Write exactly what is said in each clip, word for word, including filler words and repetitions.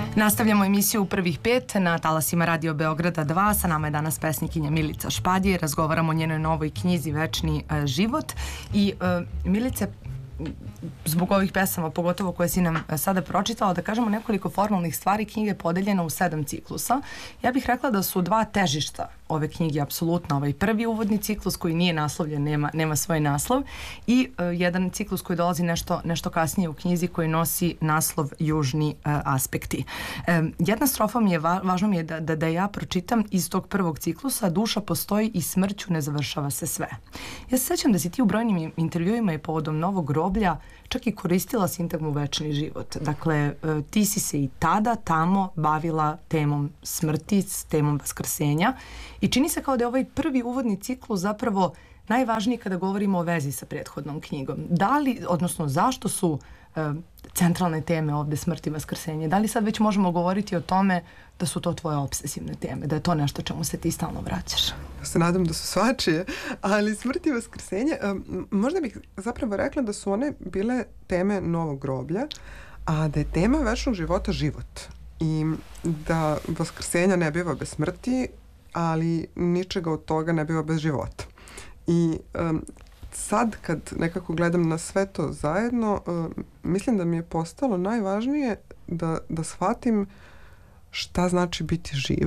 Nastavljamo emisiju Prvih pet na talasima Radio Beograda dva. Sa nama je danas pesnikinja Milica Špadje. Razgovaramo o njenoj novoj knjizi Večni uh, život. I uh, Milice, zbog ovih pesama, pogotovo koje si nam sada pročitala, da kažemo nekoliko formalnih stvari. Knjiga je podeljena u sedam ciklusa. Ja bih rekla da su dva težišta ove knjige apsolutno ovaj prvi uvodni ciklus koji nije naslovljen, nema, nema svoj naslov, i uh, jedan ciklus koji dolazi nešto, nešto kasnije u knjizi koji nosi naslov Južni uh, aspekti. Um, jedna strofa mi je, va, važno mi je da, da, da ja pročitam iz tog prvog ciklusa: duša postoji i smrću ne završava se sve. Ja se sećam da si ti u brojnim intervjuima i povodom novog groblja čak i koristila sintagmu večni život. Dakle, uh, ti si se i tada tamo bavila temom smrti, s temom vaskrsenja. I čini se kao da je ovaj prvi uvodni ciklus zapravo najvažniji kada govorimo o vezi sa prethodnom knjigom. Da li, odnosno zašto su e, centralne teme ovde smrt i vaskrsenje? Da li sad već možemo govoriti o tome da su to tvoje obsesivne teme, da je to nešto čemu se ti stalno vraćaš? Ja se nadam da su svačije, ali smrt i vaskrsenje, um, možda bih zapravo rekla da su one bile teme novog groblja, a da je tema večnog života život. I da vaskrsenja ne biva bez smrti, ali ničega od toga ne biva bez života. I um, sad kad nekako gledam na sve to zajedno, um, mislim da mi je postalo najvažnije da, da shvatim šta znači biti živ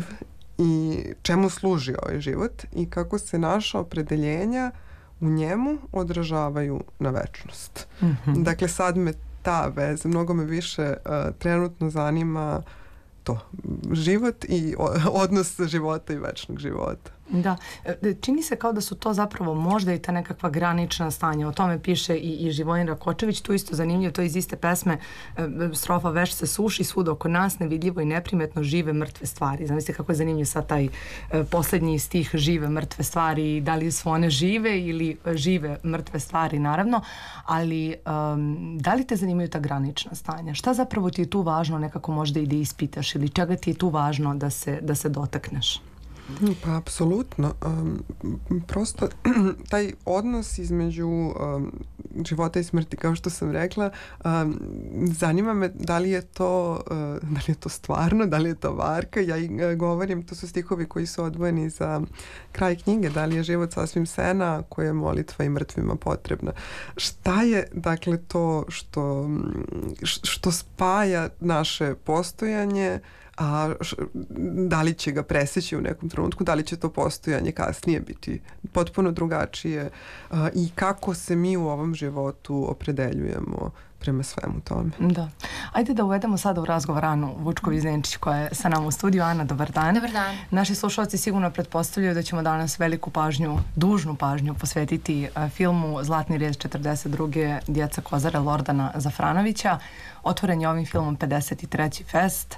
i čemu služi ovaj život i kako se naša opredeljenja u njemu odražavaju na večnost. Mm-hmm. Dakle, sad me ta veza, mnogo me više uh, trenutno zanima to, život i odnos života i večnog života. Da, čini se kao da su to zapravo možda i ta nekakva granična stanja. O tome piše i, i Živojin Rakočević. Tu isto zanimljivo, to iz iste pesme, strofa: veš se suši, svud oko nas, nevidljivo i neprimetno žive mrtve stvari. Zamislite kako je zanimljiv sad taj e, poslednji stih: žive mrtve stvari. Da li su one žive ili žive mrtve stvari, naravno, ali um, da li te zanimaju ta granična stanja? Šta zapravo ti je tu važno nekako možda i da ispitaš, ili čega ti je tu važno da se, da se dotakneš? Pa, apsolutno. Um, prosto taj odnos između um, života i smrti, kao što sam rekla, um, zanima me da li je to uh, da li je to stvarno, da li je to varka. Ja i uh, govorim, to su stihovi koji su odvojeni za kraj knjige: da li je život sasvim sena, koja je molitva i mrtvima potrebna. Šta je, dakle, to što, što spaja naše postojanje, a š, da li će ga preseći u nekom trenutku, da li će to postojanje kasnije biti potpuno drugačije, a, i kako se mi u ovom životu opredeljujemo prema svemu tome. Da. Ajde da uvedemo sada u razgovor Anu Vučković-Zdenčić koja je sa nama u studiju. Ana, dobar dan. Dobar dan. Naši slušalci sigurno pretpostavljaju da ćemo danas veliku pažnju, dužnu pažnju posvetiti uh, filmu Zlatni rez četrdeset druge Djeca Kozare Lordana Zafranovića. Otvoren je ovim filmom pedeset treći fest.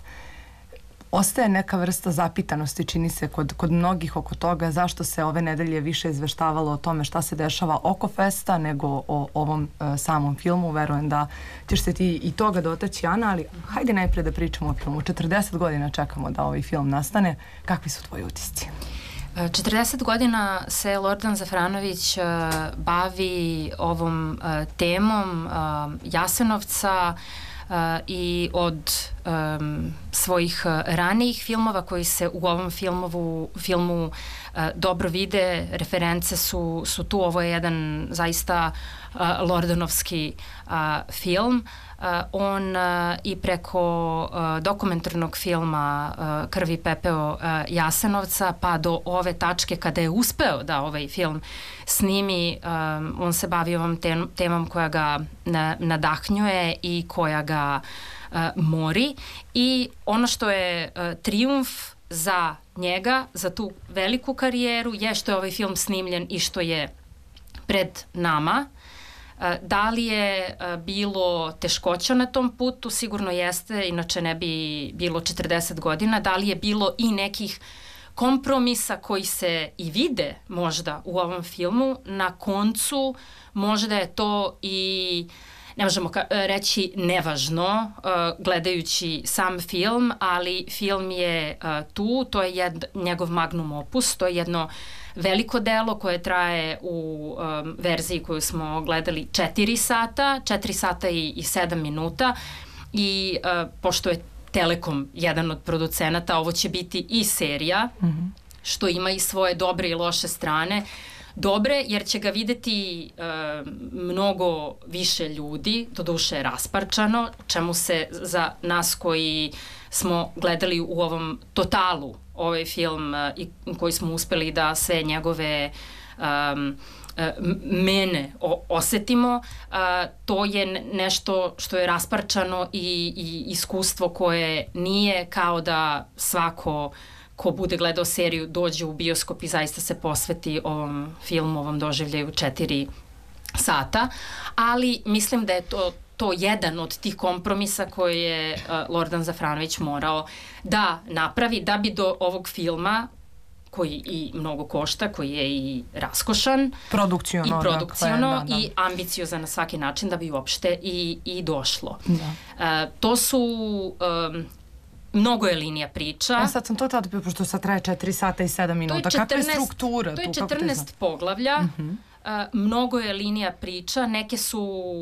Ostaje neka vrsta zapitanosti, čini se, kod, kod mnogih oko toga zašto se ove nedelje više izveštavalo o tome šta se dešava oko festa nego o ovom e, samom filmu. Verujem da ćeš se ti i toga dotaći, Ana, ali hajde najpre da pričamo o filmu. četrdeset godina čekamo da ovaj film nastane. Kakvi su tvoji utisci? četrdeset godina se Lordan Zafranović uh, bavi ovom uh, temom uh, Jasenovca, Uh, i od um, svojih uh, ranijih filmova koji se u ovom filmovu, filmu uh, dobro vide. Reference su, su tu. Ovo je jedan zaista uh, Lordanovski uh, film. Uh, on uh, i preko uh, dokumentarnog filma uh, Krv i pepeo uh, Jasenovca pa do ove tačke kada je uspeo da ovaj film snimi, um, on se bavi ovom tem, temom koja ga na, nadahnjuje i koja ga uh, mori. I ono što je uh, trijumf za njega, za tu veliku karijeru, je što je ovaj film snimljen i što je pred nama. Da li je bilo teškoća na tom putu? Sigurno jeste, inače ne bi bilo četrdeset godina. Da li je bilo i nekih kompromisa koji se i vide možda u ovom filmu? Na koncu možda je to i, ne možemo reći nevažno gledajući sam film, ali film je tu, to je jed, njegov magnum opus, to je jedno veliko delo koje traje u um, verziji koju smo gledali četiri sata, četiri sata i, i sedam minuta, i uh, pošto je Telekom jedan od producenata, ovo će biti i serija, mm-hmm. što ima i svoje dobre i loše strane. Dobre, jer će ga videti e, mnogo više ljudi, doduše rasparčano, čemu se za nas koji smo gledali u ovom totalu ovaj film e, i koji smo uspeli da sve njegove um, mene o, osetimo, a, to je nešto što je rasparčano i, i iskustvo koje nije kao da svako ko bude gledao seriju dođe u bioskop i zaista se posveti ovom filmu, ovom doživljaju četiri sata, ali mislim da je to to jedan od tih kompromisa koje je uh, Lordan Zafranović morao da napravi da bi do ovog filma, koji i mnogo košta, koji je i raskošan produkciono, i produkciono dakle, da, da. i ambiciozan na svaki način da bi uopšte i, i došlo. Da. Uh, to su um, mnogo je linija priča. Ja sad sam to tada, pošto sad traje četiri sata i sedam minuta. Kakva je struktura? To je tu, četrnaest poglavlja. Uh-huh. Uh, mnogo je linija priča, neke su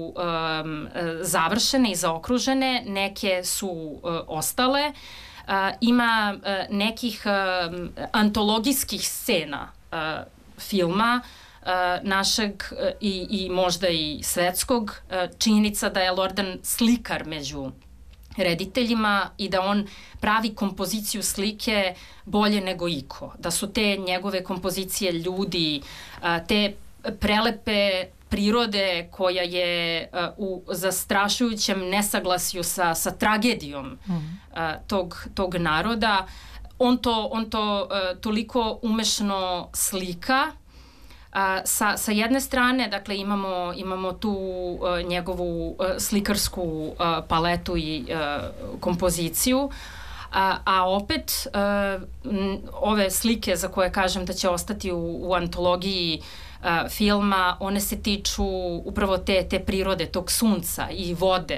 um, završene i zaokružene, neke su uh, ostale. Uh, ima uh, nekih uh, antologijskih scena uh, filma uh, našeg uh, i, i možda i svetskog. Uh, činjenica da je Lordan slikar među rediteljima i da on pravi kompoziciju slike bolje nego iko. Da su te njegove kompozicije ljudi, uh, te prelepe prirode koja je uh, u zastrašujućem nesaglasju sa, sa tragedijom mm. uh, tog, tog naroda. On to, on to uh, toliko umešno slika. Uh, sa, sa jedne strane, dakle, imamo, imamo tu uh, njegovu uh, slikarsku uh, paletu i uh, kompoziciju, A, a opet uh, m, ove slike za koje kažem da će ostati u, u antologiji uh, filma, one se tiču upravo te, te prirode, tog sunca i vode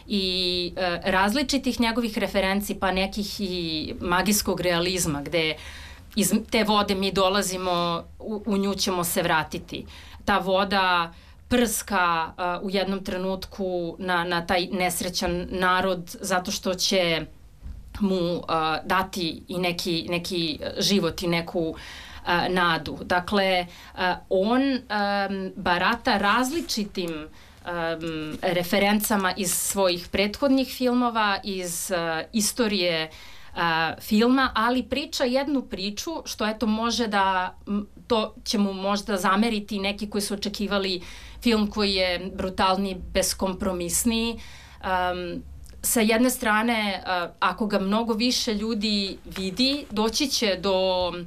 i uh, različitih njegovih referenci, pa nekih i magijskog realizma, gde iz te vode mi dolazimo, u, u nju ćemo se vratiti. Ta voda prska uh, u jednom trenutku na, na taj nesrećan narod zato što će mu uh, dati i neki, neki život i neku uh, nadu. Dakle, uh, on um, barata različitim um, referencama iz svojih prethodnih filmova, iz uh, istorije uh, filma, ali priča jednu priču što eto može da, to će mu možda zameriti neki koji su očekivali film koji je brutalniji, beskompromisniji. Um, Sa jedne strane, ako ga mnogo više ljudi vidi, doći će do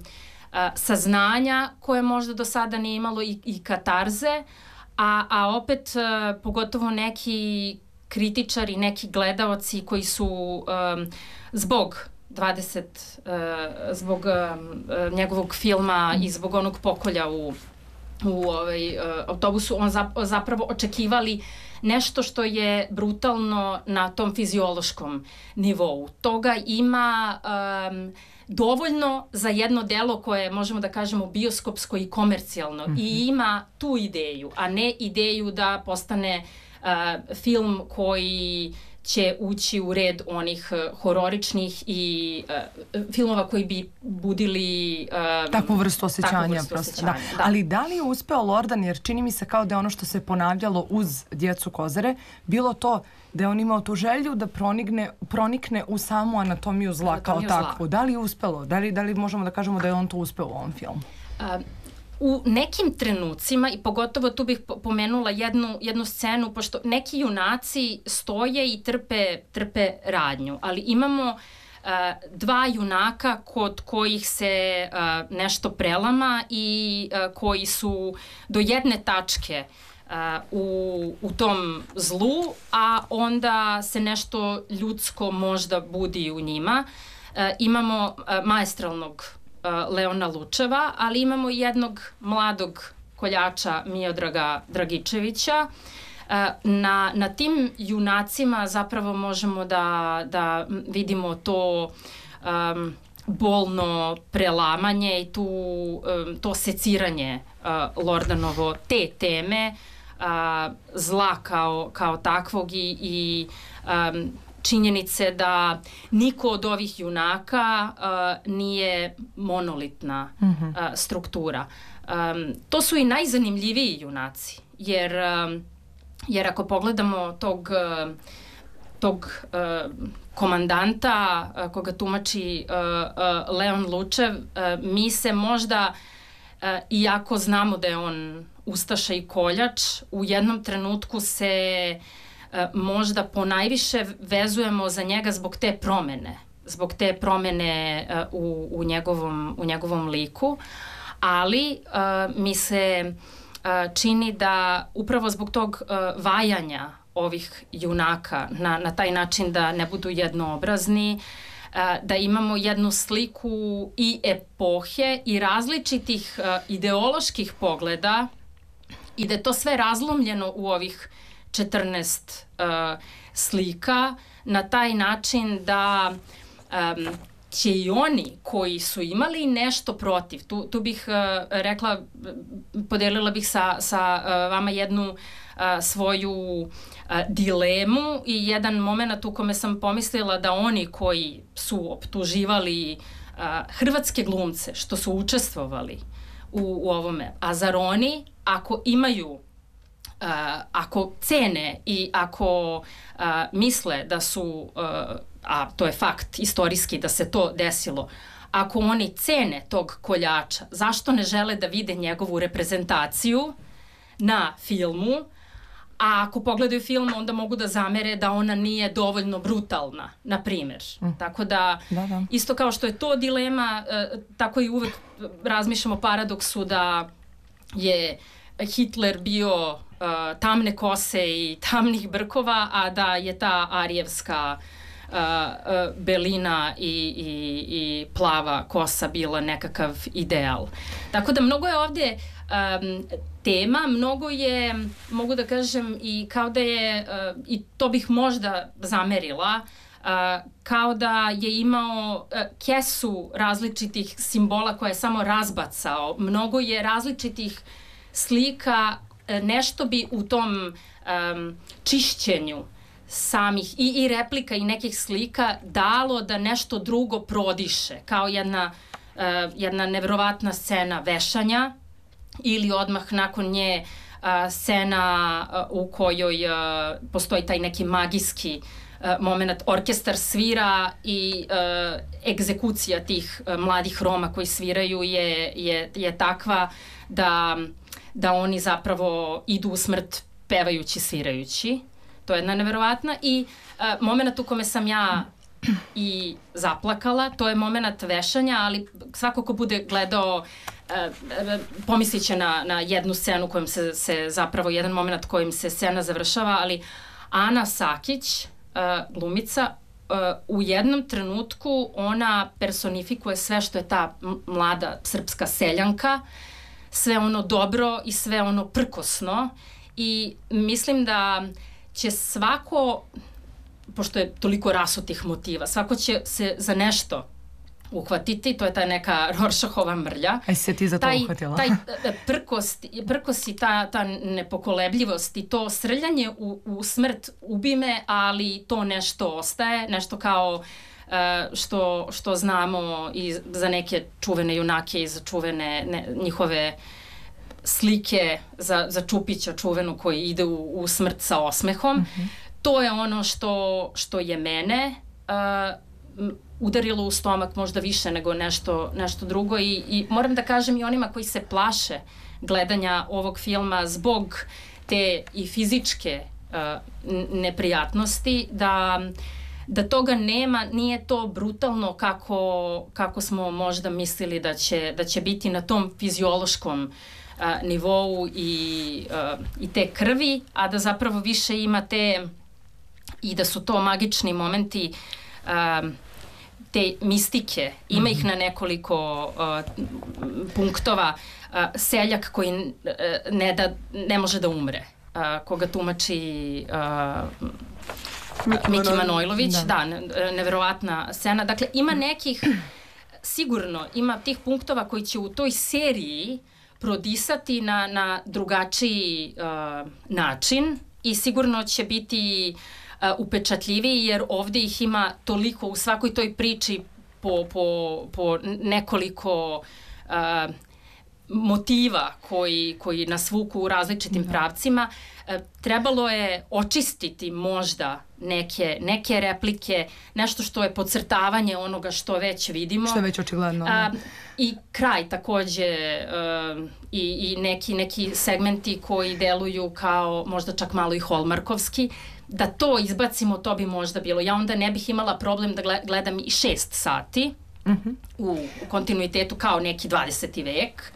saznanja koje možda do sada nije imalo i, i katarze, a, a opet pogotovo neki kritičari, neki gledaoci koji su um, zbog dvadeset, uh, zbog um, njegovog filma i zbog onog pokolja u, u ovaj, uh, autobusu, on zapravo očekivali nešto što je brutalno na tom fiziološkom nivou. Toga ima um, dovoljno za jedno delo koje možemo da kažemo bioskopsko i komercijalno mm-hmm. i ima tu ideju, a ne ideju da postane uh, film koji će ući u red onih uh, hororičnih i uh, filmova koji bi budili um, takvu vrstu osjećanja. Takvu vrstu prosto, osjećanja da. Da. Ali da li je uspeo Lordan, jer čini mi se kao da je ono što se ponavljalo uz Djecu Kozare, bilo to da je on imao tu želju da pronigne, pronikne u samu anatomiju zla anatomiju kao zla. Takvu. Da li je uspelo? Da li, da li možemo da kažemo da je on to uspeo u ovom filmu? Um, U nekim trenucima, i pogotovo tu bih pomenula jednu, jednu scenu, pošto neki junaci stoje i trpe, trpe radnju, ali imamo uh, dva junaka kod kojih se uh, nešto prelama i uh, koji su do jedne tačke uh, u, u tom zlu, a onda se nešto ljudsko možda budi u njima. Uh, imamo uh, maestralnog Leona Lučeva, ali imamo jednog mladog koljača Miodraga Dragičevića. Na, na tim junacima zapravo možemo da, da vidimo to um, bolno prelamanje i tu, um, to seciranje uh, Lordanovo te teme, uh, zla kao, kao takvog i, i um, činjenice da niko od ovih junaka uh, nije monolitna uh, struktura. Um, to su i najzanimljiviji junaci, jer, um, jer ako pogledamo tog, uh, tog uh, komandanta uh, koga tumači uh, uh, Leon Lučev, uh, mi se možda, uh, iako znamo da je on ustaša i koljač, u jednom trenutku se uh, možda ponajviše vezujemo za njega zbog te promene, zbog te promene uh, u, u, njegovom, u njegovom liku, ali uh, mi se uh, čini da upravo zbog tog uh, vajanja ovih junaka na, na taj način da ne budu jednoobrazni, uh, da imamo jednu sliku i epohe i različitih uh, ideoloških pogleda i da je to sve razlomljeno u ovih četrnaest uh, slika na taj način da um, će i oni koji su imali nešto protiv, tu, tu bih uh, rekla, podelila bih sa, sa uh, vama jednu uh, svoju uh, dilemu i jedan moment u kome sam pomislila da oni koji su optuživali uh, hrvatske glumce što su učestvovali u, u ovome, a zar oni ako imaju Uh, ako cene i ako uh, misle da su, uh, a to je fakt istorijski da se to desilo, ako oni cene tog koljača, zašto ne žele da vide njegovu reprezentaciju na filmu, a ako pogledaju film onda mogu da zamere da ona nije dovoljno brutalna, na primjer. Mm. Tako da, da, da, isto kao što je to dilema, uh, tako i uvek razmišljamo o paradoksu da je Hitler bio uh, tamne kose i tamnih brkova, a da je ta arijevska uh, uh, belina i, i, i plava kosa bila nekakav ideal. Tako da mnogo je ovdje um, tema, mnogo je, mogu da kažem, i kao da je, uh, i to bih možda zamerila, Uh, kao da je imao uh, kesu različitih simbola koje je samo razbacao. Mnogo je različitih slika, nešto bi u tom um, čišćenju samih i, i replika i nekih slika dalo da nešto drugo prodiše, kao jedna, uh, jedna nevjerovatna scena vešanja ili odmah nakon nje uh, scena uh, u kojoj uh, postoji taj neki magijski uh, moment, orkestar svira i uh, egzekucija tih uh, mladih Roma koji sviraju je, je, je takva da da oni zapravo idu u smrt pevajući, svirajući. To je jedna neverovatna. I uh, moment u kome sam ja i zaplakala, to je moment vešanja, ali svako ko bude gledao uh, pomislit će na, na jednu scenu kojom se, se zapravo, jedan moment kojim se scena završava, ali Ana Sakić, uh, glumica, uh, u jednom trenutku ona personifikuje sve što je ta mlada srpska seljanka, sve ono dobro i sve ono prkosno i mislim da će svako, pošto je toliko rasutih motiva, svako će se za nešto uhvatiti, to je ta neka Rorschachova mrlja. Aj se ti za to taj, uhvatila. Taj prkost, prkos i ta, ta nepokolebljivost i to srljanje u, u smrt ubi me, ali to nešto ostaje, nešto kao Uh, što, što znamo i za neke čuvene junake i za čuvene ne, njihove slike za, za Čupića čuvenu koji ide u, u smrt sa osmehom. Mm-hmm. To je ono što, što je mene uh, udarilo u stomak možda više nego nešto, nešto drugo i, i moram da kažem i onima koji se plaše gledanja ovog filma zbog te i fizičke uh, neprijatnosti da da toga nema, nije to brutalno kako, kako smo možda mislili da će, da će biti na tom fiziološkom uh, nivou i, uh, i te krvi, a da zapravo više ima te i da su to magični momenti uh, te mistike. Ima mm-hmm. ih na nekoliko uh, punktova. Uh, seljak koji uh, ne, da, ne može da umre, uh, koga tumači uh, Miki, Miki Manojlović, da, da ne, neverovatna scena. Dakle, ima nekih, sigurno, ima tih punktova koji će u toj seriji prodisati na, na drugačiji uh, način i sigurno će biti upečatljiviji, jer ovde ih ima toliko u svakoj toj priči po, po, po nekoliko uh, motiva koji, koji nas vuku u različitim da. pravcima. E, trebalo je očistiti možda neke, neke replike, nešto što je podcrtavanje onoga što već vidimo. Što je već očigledno. A, I kraj takođe uh, i, i neki, neki segmenti koji deluju kao možda čak malo i holmarkovski. Da to izbacimo, to bi možda bilo. Ja onda ne bih imala problem da gledam i šest sati uh-huh. u, u kontinuitetu kao neki dvadeseti vek.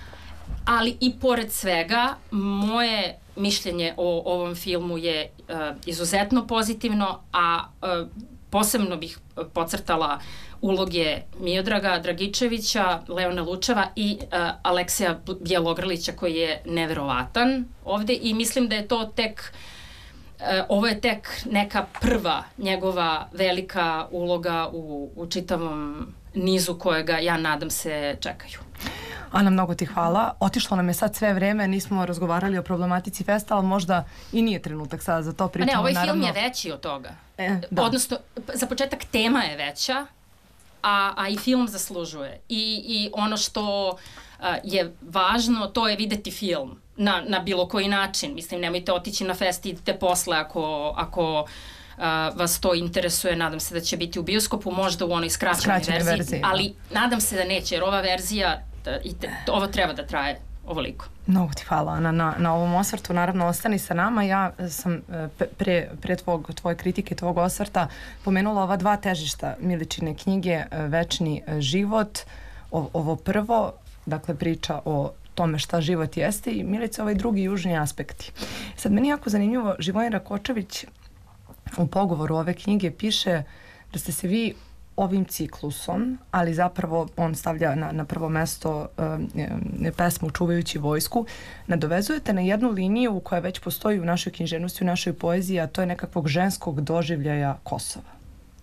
Ali i pored svega, moje mišljenje o ovom filmu je uh, izuzetno pozitivno, a uh, posebno bih podcrtala uloge Miodraga Dragičevića, Leona Lučeva i uh, Aleksija Bjelogrlića koji je neverovatan ovde i mislim da je to tek, uh, ovo je tek neka prva njegova velika uloga u, u čitavom nizu kojega ja nadam se čekaju. Ana, mnogo ti hvala. Otišlo nam je sad sve vreme, nismo razgovarali o problematici festivala, možda i nije trenutak sada za to pričamo. A ne, ovaj naravno... film je veći od toga. E, da. Odnosno, za početak tema je veća, a, a i film zaslužuje. I, i ono što a, je važno, to je videti film na, na bilo koji način. Mislim, nemojte otići na fest, idite posle ako... ako Uh, vas to interesuje, nadam se da će biti u bioskopu, možda u onoj skraćenoj verziji, verziji, ali nadam se da neće, jer ova verzija, da, i te, ovo treba da traje ovoliko. Mnogo ti hvala, Ana, na, na ovom osvrtu. Naravno, ostani sa nama. Ja sam pre, pre tvog, tvoje kritike, tvog osvrta pomenula ova dva težišta Miličine knjige, Večni život, o, ovo prvo, dakle, priča o tome šta život jeste i Milica ovaj drugi južni aspekti. Sad, meni jako zanimljivo, Živojin Rakočević u pogovoru ove knjige piše da ste se vi ovim ciklusom, ali zapravo on stavlja na, na prvo mesto e, pesmu Čuvajući vojsku, nadovezujete na jednu liniju koja već postoji u našoj književnosti, u našoj poeziji, a to je nekakvog ženskog doživljaja Kosova.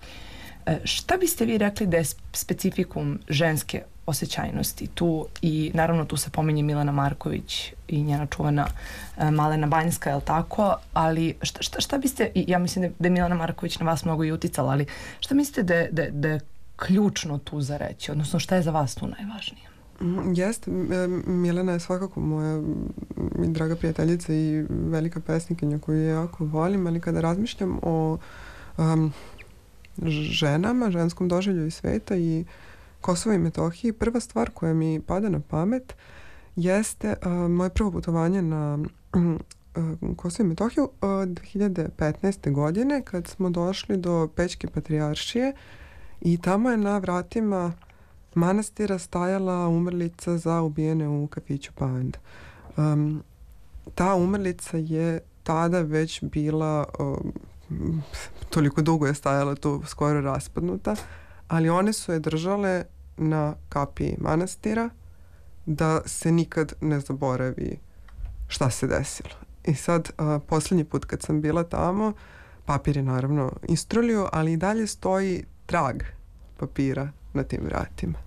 E, šta biste vi rekli da je specifikum ženske osjećajnosti tu i naravno tu se pominje Milena Marković i njena čuvena e, Malena Banjska, je li tako? Ali šta, šta, šta biste, i ja mislim da je Milena Marković na vas mnogo i uticala, ali šta mislite da je, da, da je ključno tu za reći? Odnosno šta je za vas tu najvažnije? Mm, jeste, Milena je svakako moja draga prijateljica i velika pesnikinja koju je jako volim, ali kada razmišljam o um, ženama, ženskom doživljaju sveta i Kosovo i Metohiji, prva stvar koja mi pada na pamet jeste uh, moje prvo putovanje na uh, Kosovo i Metohiju uh, dve hiljade petnaeste. godine kad smo došli do Pećke patrijaršije i tamo je na vratima manastira stajala umrlica za ubijene u kafiću Panda. Um, ta umrlica je tada već bila um, toliko dugo je stajala tu, skoro raspadnuta, ali one su je držale na kapiji manastira da se nikad ne zaboravi šta se desilo. I sad, a, posljednji put kad sam bila tamo, papir je naravno istrulio, ali i dalje stoji trag papira na tim vratima.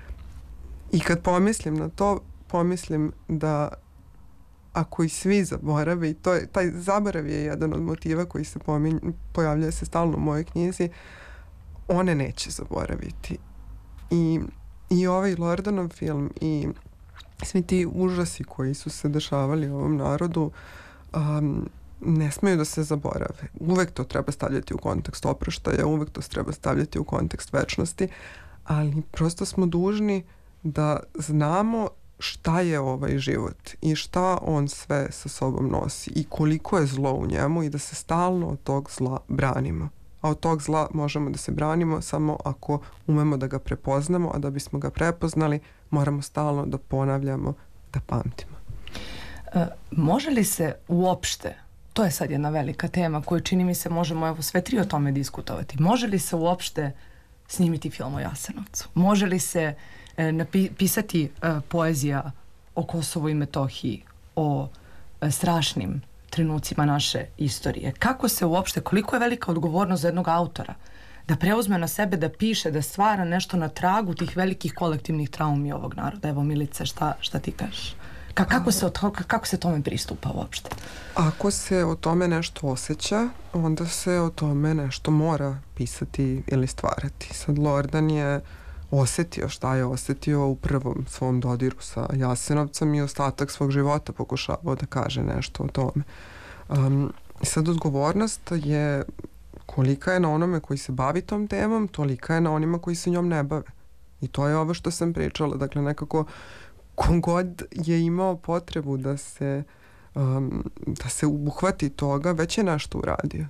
I kad pomislim na to, pomislim da ako i svi zaborave, i to je, taj zaborav je jedan od motiva koji se pominj, pojavljuje se stalno u mojoj knjizi, one neće zaboraviti. I, i ovaj Lordanov film i svi ti užasi koji su se dešavali u ovom narodu um, ne smeju da se zaborave. Uvek to treba stavljati u kontekst oproštaja, uvek to treba stavljati u kontekst večnosti, ali prosto smo dužni da znamo šta je ovaj život i šta on sve sa sobom nosi i koliko je zlo u njemu i da se stalno od tog zla branimo. A od tog zla možemo da se branimo samo ako umemo da ga prepoznamo, a da bismo ga prepoznali moramo stalno da ponavljamo, da pamtimo. E, može li se uopšte, to je sad jedna velika tema koju čini mi se možemo evo sve tri o tome diskutovati, može li se uopšte snimiti film o Jasenovcu? Može li se e, napisati e, poezija o Kosovu i Metohiji, o e, strašnim trenucima naše istorije? Kako se uopšte, koliko je velika odgovornost za jednog autora da preuzme na sebe, da piše, da stvara nešto na tragu tih velikih kolektivnih traumi ovog naroda? Evo, Milice, šta, šta ti kažeš? Ka, kako, se to, kako se tome pristupa uopšte? Ako se o tome nešto osjeća, onda se o tome nešto mora pisati ili stvarati. Sad Lordan je osjetio šta je osjetio u prvom svom dodiru sa Jasenovcem i ostatak svog života pokušavao da kaže nešto o tome. Um, sad odgovornost je kolika je na onome koji se bavi tom temom, tolika je na onima koji se njom ne bave. I to je ovo što sam pričala. Dakle, nekako kogod je imao potrebu da se um, da se uhvati toga, već je nešto uradio.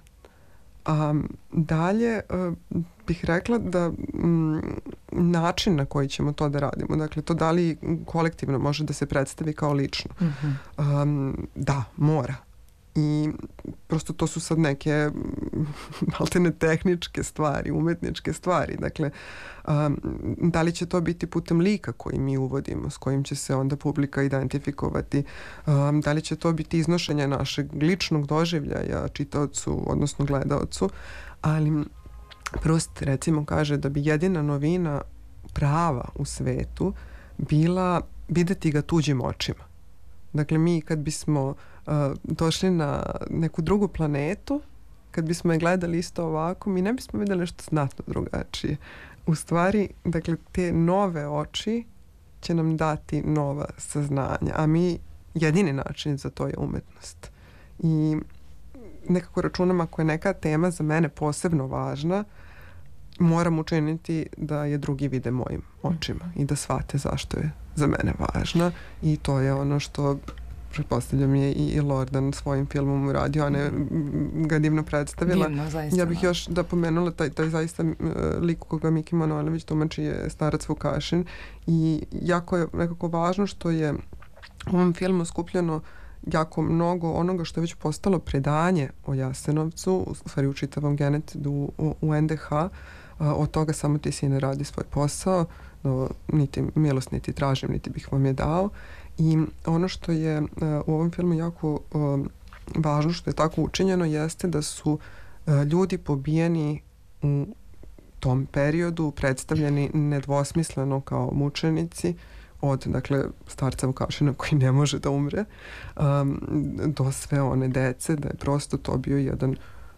A dalje uh, bih rekla da um, način na koji ćemo to da radimo, dakle to da li kolektivno može da se predstavi kao lično, mm-hmm. um, da, mora. I prosto to su sad neke maltene tehničke stvari, umetničke stvari. Dakle, um, da li će to biti putem lika koji mi uvodimo, s kojim će se onda publika identifikovati, um, da li će to biti iznošenje našeg ličnog doživljaja čitaocu, odnosno gledaocu, ali Prost recimo kaže da bi jedina novina prava u svetu bila videti ga tuđim očima. Dakle, mi kad bismo uh, došli na neku drugu planetu, kad bismo je gledali isto ovako, mi ne bismo vidjeli nešto znatno drugačije. U stvari, dakle, te nove oči će nam dati nova saznanja, a mi jedini način za to je umetnost. I nekako računam, ako je neka tema za mene posebno važna, moram učiniti da je drugi vide mojim očima i da shvate zašto je za mene važna, i to je ono što pretpostavljam je i Lordan svojim filmom uradio, ona je ga divno predstavila. Divno, zaista. Ja bih još da pomenula taj, taj zaista uh, lik koga Miki Manojlović tumači je starac Vukašin, i jako je nekako važno što je u ovom filmu skupljeno jako mnogo onoga što je već postalo predanje o Jasenovcu, u stvari u čitavom genetidu u, u en de ha. Uh, od toga samo ti sine radi svoj posao, no, niti milost niti tražim, niti bih vam je dao. I ono što je uh, u ovom filmu jako uh, važno, što je tako učinjeno, jeste da su uh, ljudi pobijeni u tom periodu predstavljeni nedvosmisleno kao mučenici, od, dakle, starca Vukašina koji ne može da umre, um, do sve one dece, da je prosto to bio jedan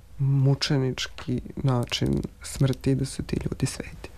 mučenički način smrti, da su ti ljudi sveti.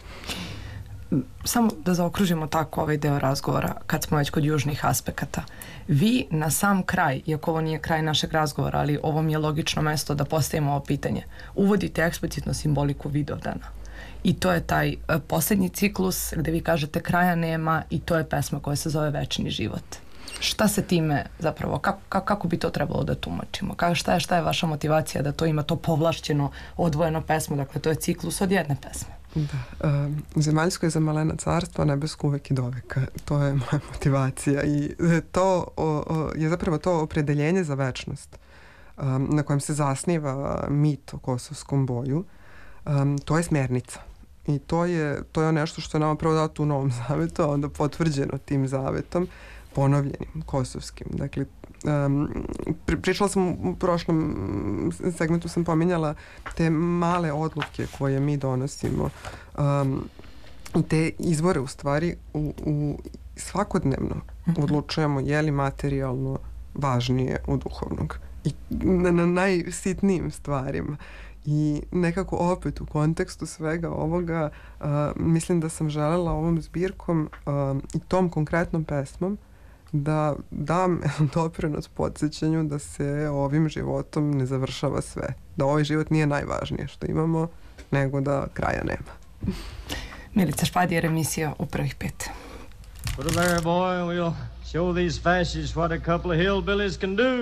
Samo da zaokružimo tako ovaj deo razgovora, kad smo već kod južnih aspekata. Vi na sam kraj, iako ovo nije kraj našeg razgovora, ali ovo mi je logično mesto da postavimo ovo pitanje, uvodite eksplicitno simboliku Vidovdana. I to je taj uh, posljednji ciklus gde vi kažete kraja nema, i to je pesma koja se zove Večni život. Šta se time zapravo, kako, kako bi to trebalo da tumačimo? Ka, šta, je, šta je vaša motivacija da to ima to povlašćeno, odvojeno pesmu? Dakle, to je ciklus od jedne pesme. Da. Um, zemaljsko je za malena carstva, nebesko uvek i doveka. To je moja motivacija. I to o, o, je zapravo to opredeljenje za večnost, um, na kojem se zasniva mit o kosovskom boju. Um, to je smjernica. I to je, to je nešto što je nama prvo dato u Novom zavetu, a onda potvrđeno tim zavetom, ponovljenim, kosovskim. Dakle, um, pri, pričala sam u prošlom segmentu, sam pominjala te male odluke koje mi donosimo, um, i te izvore u stvari u, u svakodnevno odlučujemo je li materijalno važnije od duhovnog. I na, na najsitnijim stvarima. I nekako opet u kontekstu svega ovoga uh, mislim da sam želela ovom zbirkom uh, i tom konkretnom pesmom da dam doprinos podsjećanju da se ovim životom ne završava sve. Da ovaj život nije najvažnije što imamo, nego da kraja nema. Milica Špadjer, emisija U prvih pet. Put 'em there, boy, and we'll show these fascists what a couple of hillbillies can do.